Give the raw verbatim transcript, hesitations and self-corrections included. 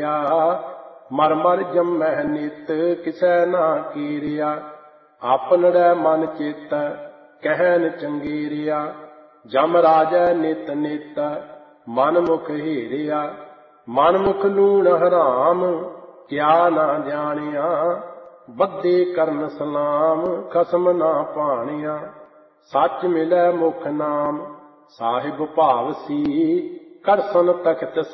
ਢੇਰਿਆ। ਮਰ ਮਰ ਜੰਮਹਿ ਨਿਤ ਕਿਸੈ ਨਾ ਕੀਰਿਆ। ਆਪਨੜੈ ਮਨ ਚਿਤ ਕਹਿਨ ਚੰਗੇਰਿਆ। ਜਮ ਰਾਜੈ ਨਿਤ ਨਿਤ ਮਨ ਮੁਖ ਹੀਰਿਆ। ਮਨ ਮੁਖ ਲੂਣ ਹਰਾਮ ਕਿਆ ਨਾ ਜਾਣਿਆ। ਬੱਧੇ ਕਰਨ ਸਲਾਮ ਖਸਮ ਨਾ ਭਾਣਿਆ। ਸੱਚ ਮਿਲੈ ਮੁਖ ਨਾਮ ਸਾਹਿਬ ਭਾਵ ਸੀ। ਕਰਸਨ ਤਖਤ